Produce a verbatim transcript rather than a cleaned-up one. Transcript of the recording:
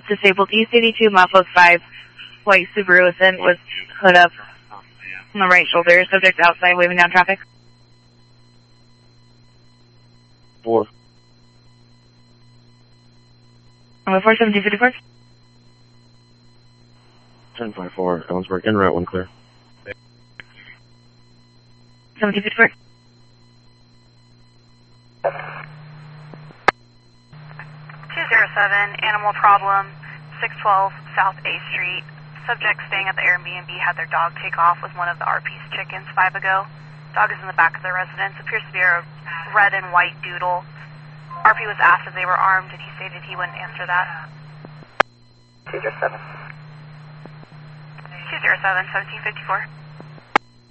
disabled East eighty-two, Mafos five, white Subaru within with hood up on the right shoulder, subject outside waving down traffic. Four. Number four, seventeen fifty-four. ten five four, Ellensburg, in route, one clear. seventeen fifty-four. two zero seven, animal problem, six twelve South A Street. Subject staying at the Airbnb had their dog take off with one of the R P's chickens five ago. Dog is in the back of the residence, appears to be a red and white doodle. R P was asked if they were armed and he stated he wouldn't answer that. two zero seven. two zero seven, seventeen fifty-four.